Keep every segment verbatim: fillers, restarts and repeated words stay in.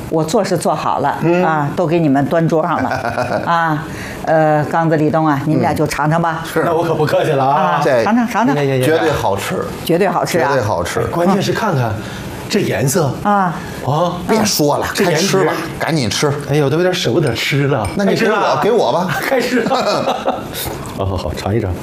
我做是做好了、嗯、啊，都给你们端桌上了啊。呃，刚子、李东啊，你们俩就尝尝吧。 是，那我可不客气了啊！ 这尝尝尝尝， 绝对好吃， 绝对好吃啊， 绝对好吃。关键是看看这颜色啊啊！ 别说了，该吃了，赶紧吃。哎呦，都有点舍不得吃了。那你给我，给我吧，开吃了。好好好，尝一尝。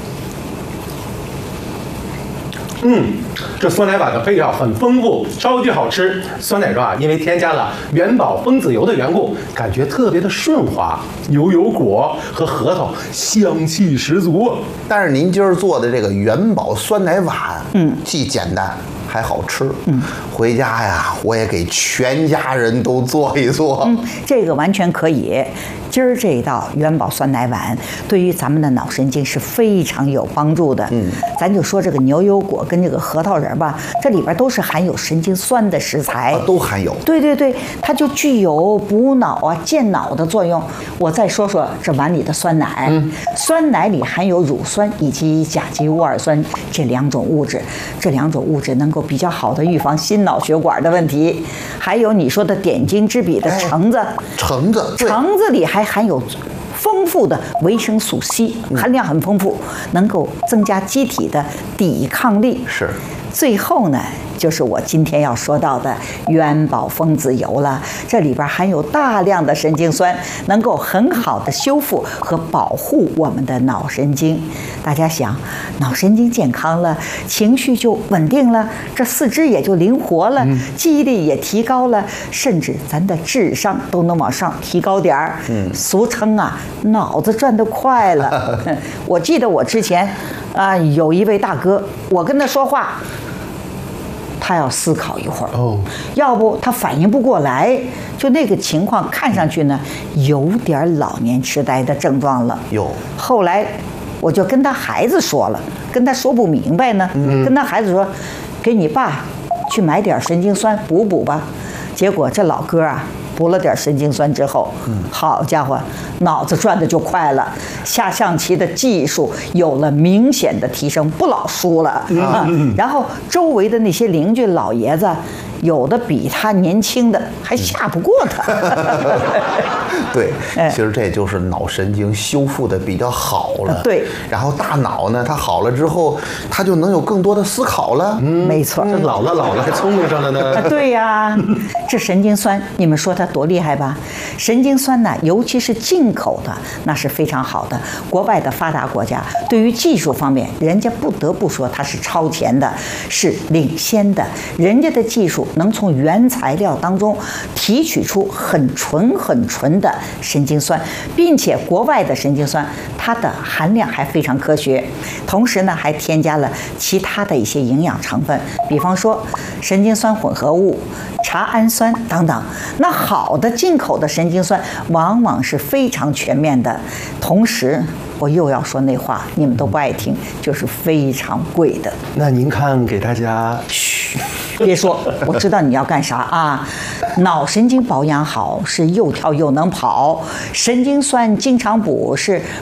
嗯，这酸奶碗的配料很丰富，超级好吃。酸奶中啊，因为添加了元宝枫子油的缘故，感觉特别的顺滑，牛油果和核桃香气十足。但是您今儿做的这个元宝酸奶碗，嗯，既简单还好吃。嗯，回家呀，我也给全家人都做一做。 嗯，这个完全可以。今儿这一道元宝酸奶碗对于咱们的脑神经是非常有帮助的。嗯，咱就说这个牛油果跟这个核桃仁吧，这里边都是含有神经酸的食材， 啊、都含有。 对对对，它就具有补脑啊、健脑的作用。我再说说这碗里的酸奶，嗯、酸奶里含有乳酸以及甲基戊二酸这两种物质，这两种物质能够比较好的预防心脑血管的问题。还有你说的点睛之笔的橙子，哎、 橙子， 橙子里还含有丰富的维生素 C， 含量很丰富，能够增加机体的抵抗力。 是。 最后呢，就是我今天要说到的元宝枫子油了。这里边含有大量的神经酸，能够很好的修复和保护我们的脑神经。大家想，脑神经健康了，情绪就稳定了，这四肢也就灵活了，嗯、记忆力也提高了，甚至咱的智商都能往上提高点儿。嗯，俗称啊，脑子转得快了。我记得我之前啊，有一位大哥，我跟他说话，他要思考一会儿，哦，要不他反应不过来，就那个情况看上去呢，有点老年痴呆的症状了。 有。 后来我就跟他孩子说了，跟他说不明白呢，嗯、跟他孩子说，给你爸去买点神经酸补补吧。结果这老哥啊，补了点神经酸之后，嗯、好家伙，脑子转的就快了，下象棋的技术有了明显的提升，不老输了、嗯啊嗯、然后周围的那些邻居老爷子，有的比他年轻的还下不过他。 对，其实这就是脑神经修复的比较好了。 对， 然后大脑呢，它好了之后，它就能有更多的思考了。 嗯，没错。 这老了老了还聪明上了呢。 啊、对呀、啊，这神经酸，你们说它多厉害吧？神经酸呢，尤其是进口的，那是非常好的。国外的发达国家对于技术方面，人家不得不说它是超前的，是领先的。人家的技术能从原材料当中提取出很纯很纯的神经酸，并且国外的神经酸它的含量还非常科学，同时呢还添加了其他的一些营养成分，比方说神经酸混合物、茶氨酸等等。那好的进口的神经酸往往是非常全面的，同时我又要说那话，你们都不爱听，就是非常贵的。 那您看给大家， 嘘，别说，我知道你要干啥啊。脑神经保养好是又跳又能跑，神经酸经常补是